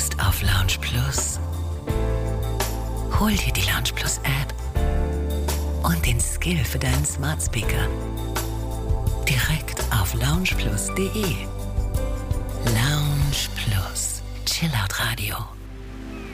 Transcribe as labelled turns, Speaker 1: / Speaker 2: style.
Speaker 1: Lust auf Lounge Plus? Hol dir die Lounge Plus App und den Skill für deinen Smart Speaker direkt auf loungeplus.de. Lounge Plus, Chillout Radio.